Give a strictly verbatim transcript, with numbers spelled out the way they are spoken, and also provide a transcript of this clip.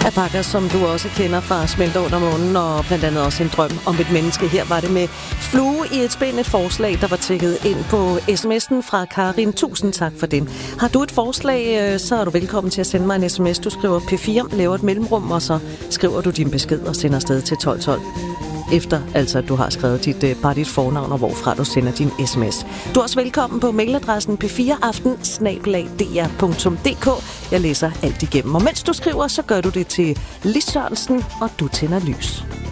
Alpaca, som du også kender fra Smelter under månen, og blandt andet også En drøm om et menneske. Her var det med Flue i et spænd, et forslag, der var tækket ind på sms'en fra Karin. Tusind tak for det. Har du et forslag, så er du velkommen til at sende mig en sms. Du skriver P fire, laver et mellemrum, og så skriver du din besked og sender afsted til tolv tolv. Efter altså, at du har skrevet dit, bare dit fornavn og hvorfra du sender din sms. Du er også velkommen på mailadressen p fire aften snabel-a d r punktum d k. Jeg læser alt igennem, og mens du skriver, så gør du det til Lis Sørensen, og du tænder lys.